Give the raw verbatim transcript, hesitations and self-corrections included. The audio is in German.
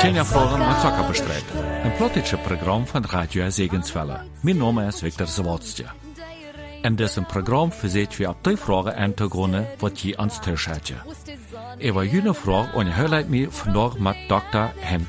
Tjenja Fragen met Zucker bestreiten. Een plotische Programm von Radio Segenswelle. Mein Name ist Viktor Zawodstje. In diesem Programm verseht wir ab die Fragen Hintergründe, was je ans Tisch hat. Über jene Frage unterhalte ich mich vandaag mit Doktor Henk